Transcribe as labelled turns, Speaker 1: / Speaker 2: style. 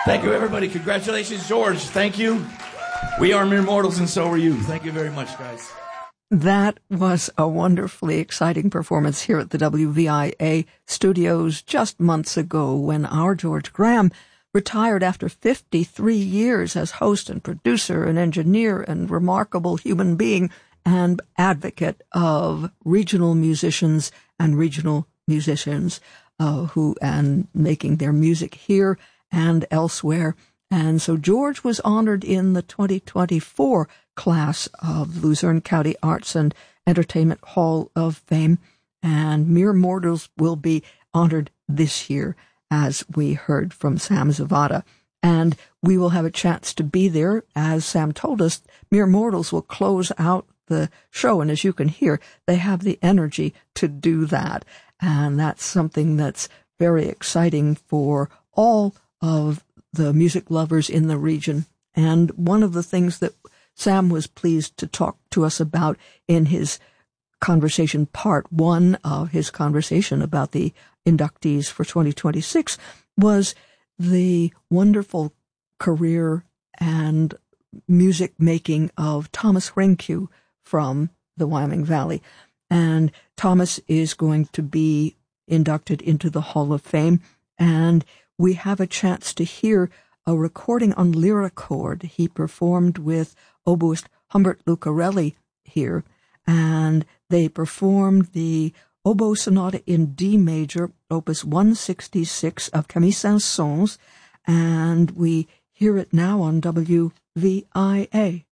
Speaker 1: Thank you, everybody. Congratulations, George. Thank you. We are mere mortals, and so are you. Thank you very much, guys.
Speaker 2: That was a wonderfully exciting performance here at the WVIA studios just months ago when our George Graham retired after 53 years as host and producer and engineer and remarkable human being and advocate of regional musicians and regional musicians who and making their music here and elsewhere. And so George was honored in the 2024 class of Luzerne County Arts and Entertainment Hall of Fame, and Mere Mortals will be honored this year, as we heard from Sam Zavada. And we will have a chance to be there. As Sam told us, Mere Mortals will close out the show, and as you can hear, they have the energy to do that. And that's something that's very exciting for all of the music lovers in the region. And one of the things that Sam was pleased to talk to us about in his conversation, part one of his conversation about the inductees for 2026, was the wonderful career and music making of Thomas Rhenque from the Wyoming Valley. And Thomas is going to be inducted into the Hall of Fame, and we have a chance to hear a recording on lyricord he performed with oboist Humbert Lucarelli here, and they performed the Oboe Sonata in D major, opus 166 of Camille Saint-Saëns, and we hear it now on WVIA.